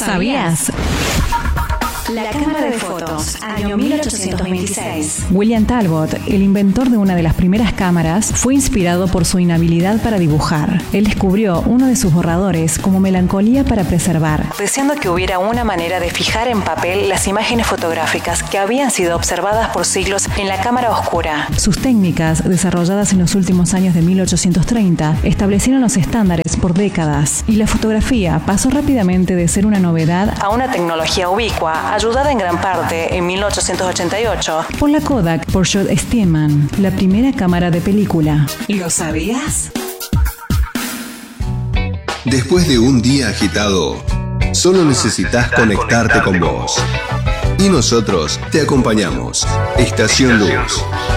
¿Sabías? La cámara de fotos, año 1826. William Talbot, el inventor de una de las primeras cámaras, fue inspirado por su inhabilidad para dibujar. Él descubrió uno de sus borradores como melancolía para preservar, deseando que hubiera una manera de fijar en papel las imágenes fotográficas que habían sido observadas por siglos en la cámara oscura. Sus técnicas, desarrolladas en los últimos años de 1830, establecieron los estándares por décadas, y la fotografía pasó rápidamente de ser una novedad a una tecnología ubicua, ayudada en gran parte en 1888 por la Kodak Peugeot Stiemann, la primera cámara de película. ¿Lo sabías? Después de un día agitado, solo necesitas conectarte con vos. Y nosotros te acompañamos. Estación Luz.